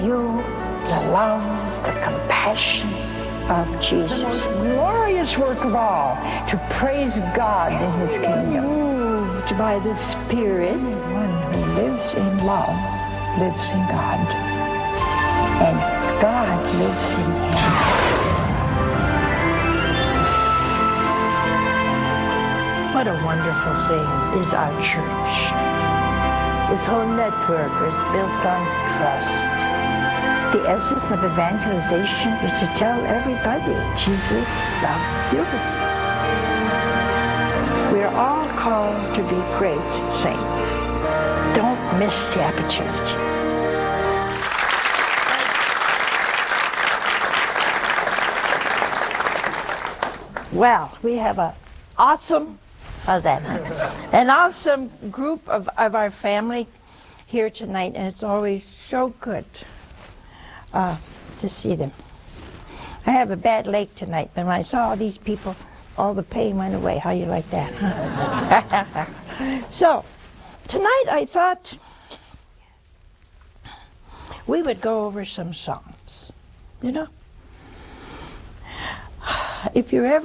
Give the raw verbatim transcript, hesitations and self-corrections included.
You, the love, the compassion of Jesus. The most glorious work of all, to praise God in His kingdom. Moved by the Spirit. One who lives in love lives in God. And God lives in him. What a wonderful thing is our church. This whole network is built on trust. The essence of evangelization is to tell everybody Jesus loves you. We're all called to be great saints. Don't miss the opportunity. Well, we have an awesome, how's that? An awesome group of, of our family here tonight, and it's always so good uh, to see them. I have a bad leg tonight, but when I saw all these people, all the pain went away. How you like that, huh? So, tonight I thought we would go over some songs, you know? If you're ever